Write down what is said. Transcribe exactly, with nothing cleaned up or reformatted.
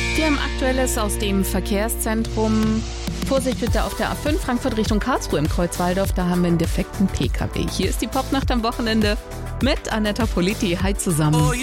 Wir haben Aktuelles aus dem Verkehrszentrum. Vorsicht bitte auf der A fünf Frankfurt Richtung Karlsruhe im Kreuz Waldorf. Da haben wir einen defekten P K W. Hier ist die Popnacht am Wochenende mit Anetta Politi. Hi zusammen.